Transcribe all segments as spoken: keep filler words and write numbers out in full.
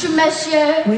monsieur. Oui.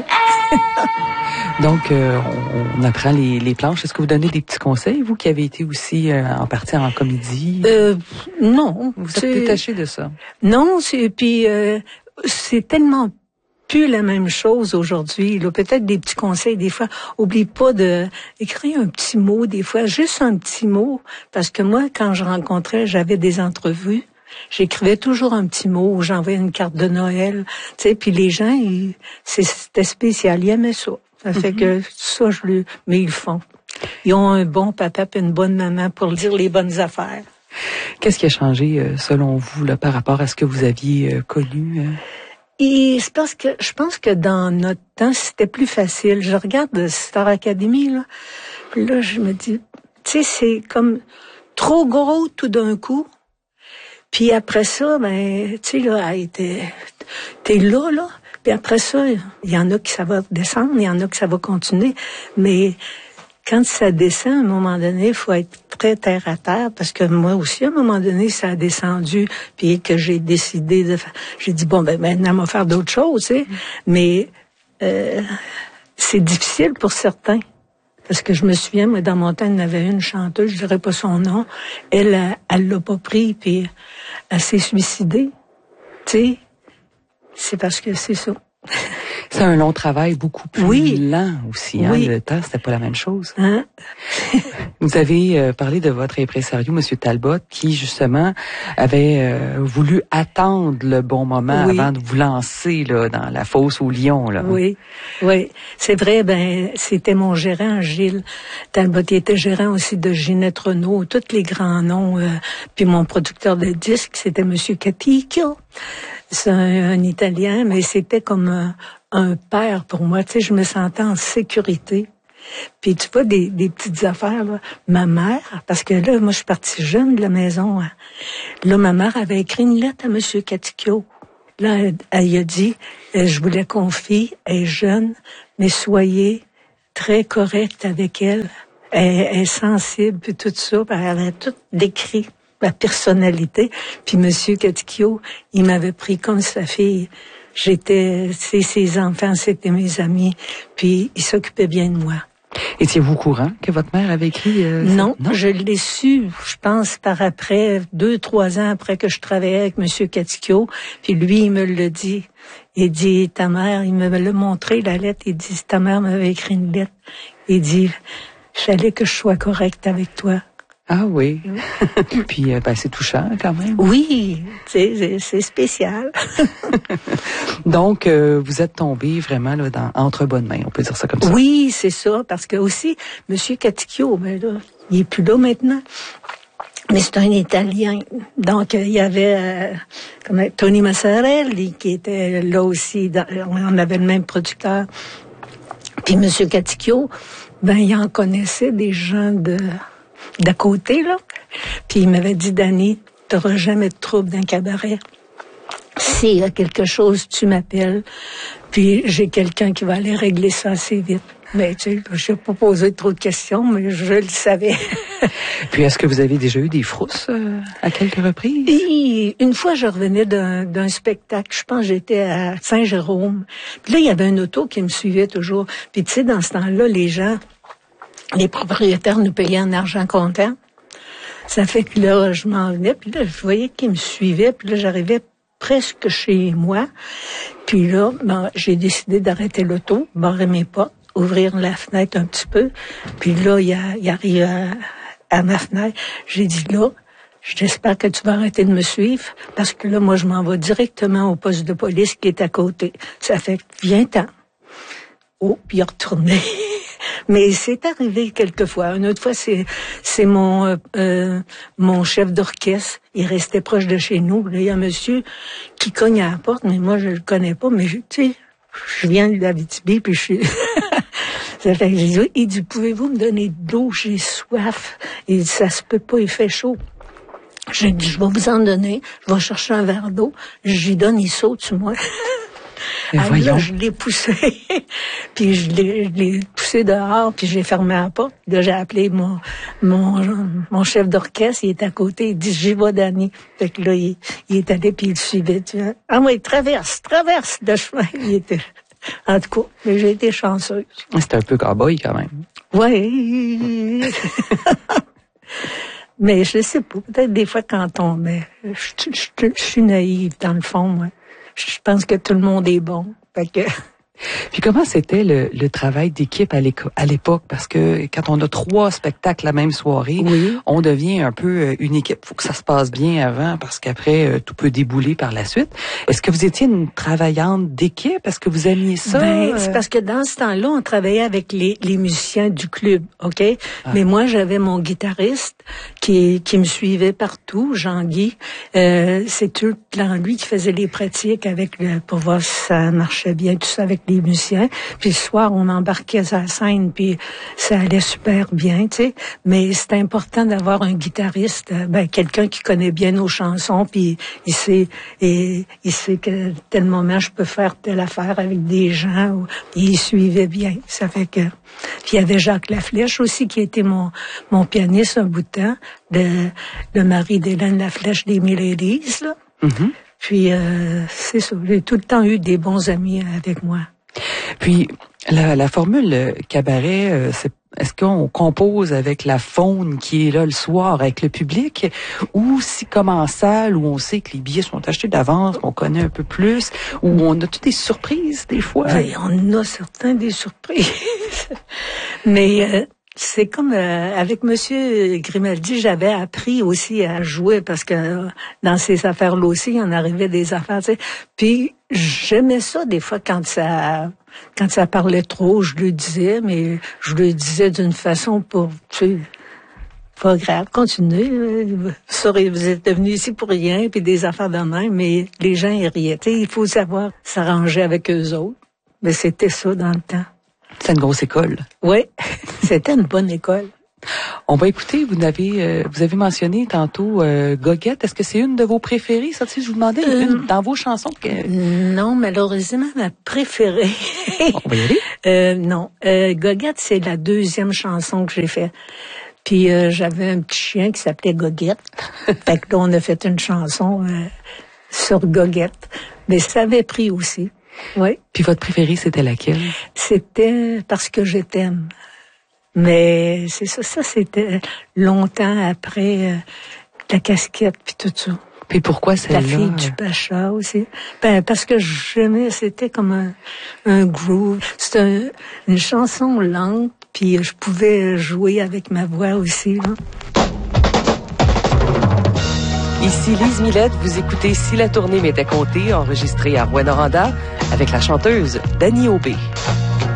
Donc, euh, on, on apprend les, les planches. Est-ce que vous donnez des petits conseils, vous qui avez été aussi euh, en partie en comédie? Euh, non. Vous êtes détaché de ça? Non, c'est puis euh, c'est tellement plus la même chose aujourd'hui. Là, peut-être des petits conseils des fois. Oublie pas de écrire un petit mot des fois, juste un petit mot, parce que moi, quand je rencontrais, j'avais des entrevues. J'écrivais toujours un petit mot ou j'envoyais une carte de Noël, tu sais, puis les gens, ils, c'était spécial, ils aimaient ça. Ça fait mm-hmm. que ça, je le, mais ils le font. Ils ont un bon papa et une bonne maman pour dire les bonnes affaires. Qu'est-ce qui a changé, euh, selon vous, là, par rapport à ce que vous aviez euh, connu? Euh? Et c'est parce que je pense que dans notre temps, c'était plus facile. Je regarde Star Academy, là, puis là, je me dis, tu sais, c'est comme trop gros tout d'un coup. Puis après ça, ben, tu sais, là, t'es, t'es là, là. Puis après ça, il y en a qui ça va descendre, il y en a qui ça va continuer. Mais quand ça descend, à un moment donné, il faut être très terre à terre, parce que moi aussi, à un moment donné, ça a descendu, puis que j'ai décidé de faire... J'ai dit, bon, ben maintenant, on va faire d'autres choses, tu sais. Mm. Mais euh, c'est difficile pour certains. Parce que je me souviens, moi, dans mon temps, il y en avait une chanteuse, je dirais pas son nom. Elle, elle, elle l'a pas pris, puis elle s'est suicidée. Tu sais, c'est parce que c'est ça. C'est un long travail, beaucoup plus oui. lent aussi. Hein? Oui. Le temps, c'était pas la même chose. Hein? Vous avez euh, parlé de votre impresario, Monsieur Talbot, qui justement avait euh, voulu attendre le bon moment oui. avant de vous lancer là dans la fosse au lion. Là. Oui, oui, c'est vrai. Ben, c'était mon gérant, Gilles Talbot, qui était gérant aussi de Ginette Renault, tous les grands noms. Euh, puis mon producteur de disques, c'était Monsieur Caticchio. C'est un, un Italien, mais c'était comme un, un père pour moi. Tu sais, je me sentais en sécurité. Puis tu vois, des, des petites affaires, là. Ma mère, parce que là, moi, je suis partie jeune de la maison. Hein. Là, ma mère avait écrit une lettre à Monsieur Caticchio. Là, elle, elle a dit, je vous la confie, elle est jeune, mais soyez très correct avec elle. Elle, elle est sensible, puis tout ça. Puis elle avait tout décrit. Ma personnalité. Puis Monsieur Caticchio, il m'avait pris comme sa fille. J'étais, c'est ses enfants, c'était mes amis. Puis il s'occupait bien de moi. Étiez-vous au courant que votre mère avait écrit euh, non, non, je l'ai su, je pense, par après, deux, trois ans après que je travaillais avec Monsieur Caticchio. Puis lui, il me le dit. Il dit, ta mère, il me l'a montré, la lettre. Il dit, ta mère m'avait écrit une lettre. Il dit, il fallait que je sois correcte avec toi. Ah oui. Puis euh, ben, c'est touchant quand même. Oui, c'est, c'est spécial. Donc, euh, vous êtes tombé vraiment là dans entre bonnes mains, on peut dire ça comme ça. Oui, c'est ça, parce que aussi, Monsieur Caticchio, ben là, il est plus là maintenant. Mais c'est un Italien. Donc, il y avait euh, comme Tony Massarelli qui était là aussi. Dans, on avait le même producteur. Puis Monsieur Caticchio, ben il en connaissait des gens de... d'à côté, là. Puis il m'avait dit, Dani, t'auras jamais de trouble d'un cabaret. S'il y a quelque chose, tu m'appelles. Puis j'ai quelqu'un qui va aller régler ça assez vite. Mais tu sais, je n'ai pas posé trop de questions, mais je le savais. Puis est-ce que vous avez déjà eu des frousses euh, à quelques reprises? Et une fois, je revenais d'un, d'un spectacle. Je pense que j'étais à Saint-Jérôme. Puis là, il y avait un auto qui me suivait toujours. Puis tu sais, dans ce temps-là, les gens... les propriétaires nous payaient en argent comptant. Ça fait que là, je m'en venais, puis là, je voyais qu'ils me suivaient, puis là, j'arrivais presque chez moi. Puis là, ben, j'ai décidé d'arrêter l'auto, barrer mes portes, ouvrir la fenêtre un petit peu. Puis là, il, a, il arrive à, à ma fenêtre. J'ai dit, là, j'espère que tu vas arrêter de me suivre, parce que là, moi, je m'en vais directement au poste de police qui est à côté. Ça fait que, viens-t'en. Oh, puis il est retourné. Mais c'est arrivé quelquefois. Une autre fois, c'est c'est mon euh, euh, mon chef d'orchestre. Il restait proche de chez nous. Là, il y a un monsieur qui cogne à la porte, mais moi, je le connais pas. Mais tu sais, je viens de l'Abitibi, puis je suis... Ça fait que j'ai dit, il dit, pouvez-vous me donner de l'eau? J'ai soif. Il dit, ça se peut pas, il fait chaud. J'ai dit, je vais vous en donner. Je vais chercher un verre d'eau. J'y donne, il saute sur moi. Alors là, je l'ai poussé, puis je l'ai, je l'ai poussé dehors, puis j'ai fermé la porte. Là, j'ai appelé mon mon mon chef d'orchestre, il est à côté, il dit, j'y vais, Dani. Fait que là, il, il est allé, puis il le suivait. Tu vois. Ah oui, traverse, traverse le chemin. Il était... En tout cas, mais j'ai été chanceuse. C'était un peu cow-boy quand même. Oui. Mais je sais pas, peut-être des fois quand on... Mais je, je, je, je suis naïve dans le fond, moi. Je pense que tout le monde est bon. Fait que... Puis comment c'était le, le travail d'équipe à l'époque? Parce que quand on a trois spectacles la même soirée, oui. on devient un peu une équipe. Faut que ça se passe bien avant parce qu'après, tout peut débouler par la suite. Est-ce que vous étiez une travaillante d'équipe? Est-ce que vous aimiez ça? Ben, c'est parce que dans ce temps-là, on travaillait avec les, les musiciens du club, OK? Ah. Mais moi, j'avais mon guitariste qui, qui me suivait partout, Jean-Guy. Euh, c'est tout lui qui faisait les pratiques avec le, pour voir si ça marchait bien, tout ça avec les musiciens. Puis le soir, on embarquait sur la scène, puis ça allait super bien, tu sais. Mais c'est important d'avoir un guitariste, ben quelqu'un qui connaît bien nos chansons, puis il sait, et il sait que tel moment je peux faire telle affaire avec des gens. Ou, il suivait bien. Ça fait que. Puis il y avait Jacques Laflèche aussi qui était mon mon pianiste un bout de temps, de le mari d'Hélène Laflèche des Mélodies, là. Mm-hmm. Puis euh, c'est ça. J'ai tout le temps eu des bons amis avec moi. Puis, la, la formule cabaret, euh, c'est, est-ce qu'on compose avec la faune qui est là le soir, avec le public, ou si comme en salle, où on sait que les billets sont achetés d'avance, qu'on connaît un peu plus, où on a toutes des surprises des fois? Oui, on a certains des surprises. Mais... Euh, c'est comme euh, avec Monsieur Grimaldi, j'avais appris aussi à jouer parce que euh, dans ces affaires-là aussi, il en arrivait des affaires, tu sais. Puis j'aimais ça des fois quand ça quand ça parlait trop, je le disais, mais je le disais d'une façon pour, tu sais, pas grave, continuez. Sorry, vous êtes venus ici pour rien, puis des affaires de même, mais les gens y riaient. Tu sais, il faut savoir s'arranger avec eux autres. Mais c'était ça dans le temps. C'est une grosse école. Oui, c'était une bonne école. On va écouter, vous avez euh, vous avez mentionné tantôt euh, Goguette. Est-ce que c'est une de vos préférées? Ça, si je vous demandais, euh, une dans vos chansons? Que... Non, malheureusement, ma préférée. On va y aller? Euh, non, euh, Goguette, c'est la deuxième chanson que j'ai faite. Puis euh, j'avais un petit chien qui s'appelait Goguette. Fait que là, on a fait une chanson euh, sur Goguette. Mais ça avait pris aussi. Oui. Puis votre préférée, c'était laquelle? C'était Parce que je t'aime. Mais c'est ça, ça c'était longtemps après euh, la casquette puis tout ça. Puis pourquoi celle-là? La fille du Pacha aussi. Ben parce que j'aimais, c'était comme un, un groove. C'était un, une chanson lente, puis je pouvais jouer avec ma voix aussi, là. Ici Lise Millette, vous écoutez Si la tournée m'était comptée, enregistrée à Rouyn-Noranda avec la chanteuse Dani Aubé.